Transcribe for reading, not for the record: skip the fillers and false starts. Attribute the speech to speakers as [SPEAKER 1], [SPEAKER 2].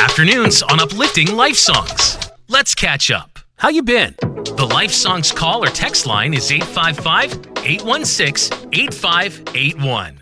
[SPEAKER 1] Afternoons on Uplifting Life Songs. Let's catch up. How you been? The Life Songs call or text line is 855-816-8581.